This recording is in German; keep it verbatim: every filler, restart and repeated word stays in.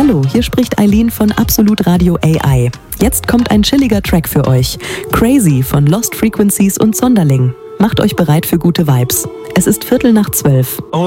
Hallo, hier spricht Eileen von Absolut Radio A I. Jetzt kommt ein chilliger Track für euch. Crazy von Lost Frequencies und Sonderling. Macht euch bereit für gute Vibes. Es ist Viertel nach zwölf.